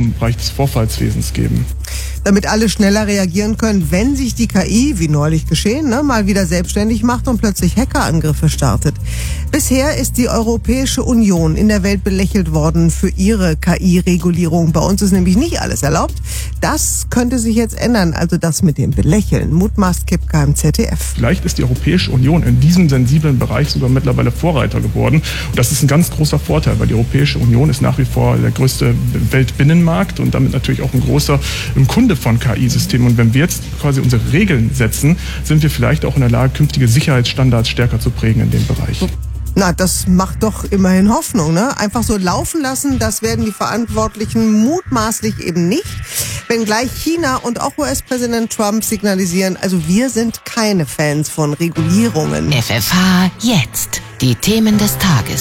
im Bereich des Vorfallswesens geben. Damit alle schneller reagieren können, wenn sich die KI, wie neulich geschehen, mal wieder selbstständig macht und plötzlich Hackerangriffe startet. Bisher ist die Europäische Union in der Welt belächelt worden für ihre KI-Regulierung. Bei uns ist nämlich nicht alles erlaubt. Das könnte sich jetzt ändern, also das mit dem Belächeln, mutmaßt Kipka im ZDF. Vielleicht ist die Europäische Union in diesem sensiblen Bereich sogar mittlerweile Vorreiter geworden. Und das ist ein ganz großer Vorteil, weil die Europäische Union ist nach wie vor der größte Weltbinnenmarkt und damit natürlich auch ein großer Kunde von KI-Systemen. Und wenn wir jetzt quasi unsere Regeln setzen, sind wir vielleicht auch in der Lage, künftige Sicherheitsstandards stärker zu prägen in dem Bereich. Na, das macht doch immerhin Hoffnung, ne? Einfach so laufen lassen, das werden die Verantwortlichen mutmaßlich eben nicht. Wenngleich China und auch US-Präsident Trump signalisieren, also wir sind keine Fans von Regulierungen. FFH jetzt. Die Themen des Tages.